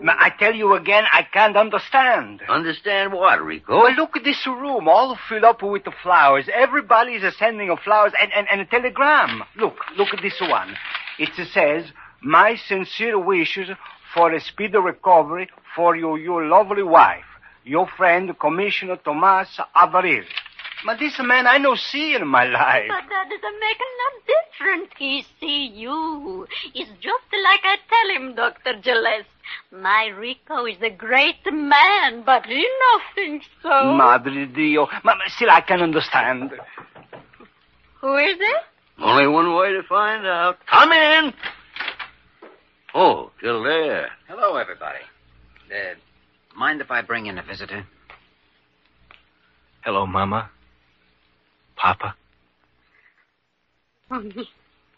I tell you again, I can't understand. Understand what, Rico? Well, look at this room, all filled up with the flowers. Everybody's sending of flowers and a telegram. Look at this one. It says, my sincere wishes for a speedy recovery for your lovely wife, your friend, Commissioner Tomas Avaril. But this man I no see in my life. But that doesn't make no difference. He see you. It's just like I tell him, Dr. Gillespie. My Rico is a great man, but he no thinks so. Madre Dio. Still, I can understand. Who is it? Only one way to find out. Come in. Oh, still there. Hello, everybody. Mind if I bring in a visitor? Hello, Mama. Papa. Antonio.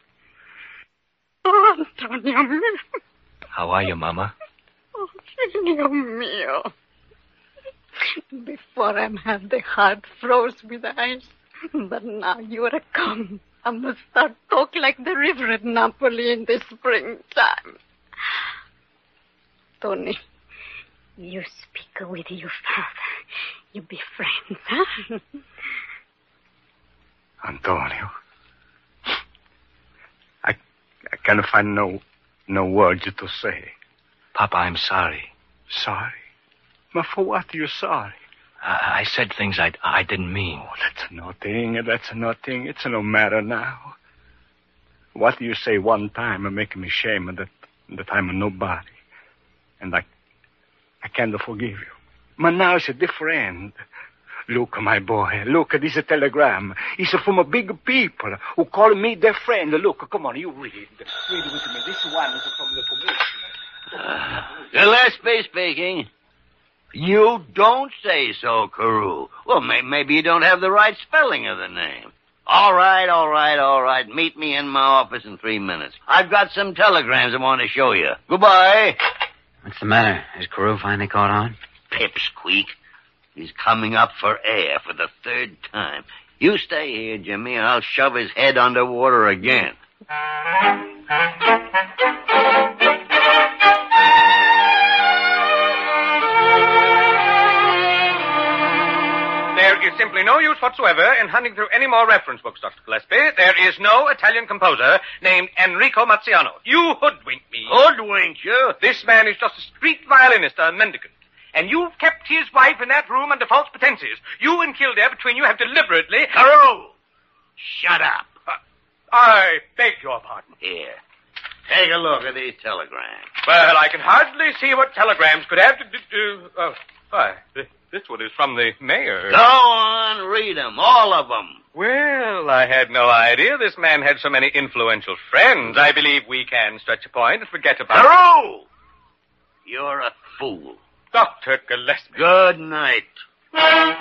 Oh, Antonio mío. How are you, Mama? Oh, Dios mío. Before I had the heart froze with ice, but now you are come. I must start talking like the river at Napoli in the springtime. Tony, you speak with your father. You be friends, huh? Antonio. I can't find no words to say. Papa, I'm sorry. Sorry? But for what are you sorry? I said things I didn't mean. Oh, that's nothing. It's no matter now. What you say one time make me ashamed that I'm a nobody. And I can't forgive you. But now it's different. Look, my boy, look at this telegram. It's from a big people who call me their friend. Look, come on, you read. Read with me. This one is from the commissioner. Gillespie speaking. You don't say so, Carew. Well, maybe you don't have the right spelling of the name. All right. Meet me in my office in 3 minutes. I've got some telegrams I want to show you. Goodbye. What's the matter? Is Carew finally caught on? Pipsqueak. He's coming up for air for the 3rd time. You stay here, Jimmy, and I'll shove his head underwater again. There is simply no use whatsoever in hunting through any more reference books, Dr. Gillespie. There is no Italian composer named Enrico Mazziano. You hoodwinked me. Hoodwinked you? This man is just a street violinist, a mendicant. And you've kept his wife in that room under false pretenses. You and Kildare, between you, have deliberately... Carew! Shut up. I beg your pardon. Here. Take a look at these telegrams. Well, I can hardly see what telegrams could have to do... Oh, why, this one is from the mayor. Go on, read them, all of them. Well, I had no idea this man had so many influential friends. I believe we can stretch a point and forget about... Carew! You're a fool. Dr. Gillespie. Good night.